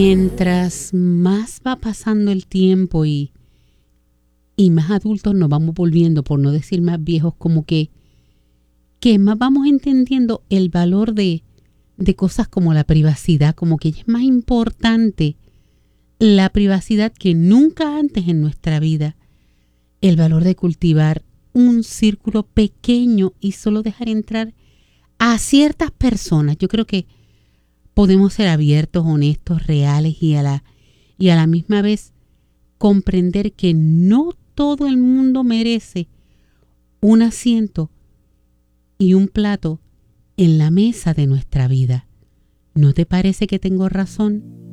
Mientras más va pasando el tiempo y más adultos nos vamos volviendo, por no decir más viejos, como que más vamos entendiendo el valor de cosas como la privacidad, como que es más importante la privacidad que nunca antes en nuestra vida. El valor de cultivar un círculo pequeño y solo dejar entrar a ciertas personas. Yo creo que podemos ser abiertos, honestos, reales y a la misma vez comprender que no todo el mundo merece un asiento y un plato en la mesa de nuestra vida. ¿No te parece que tengo razón?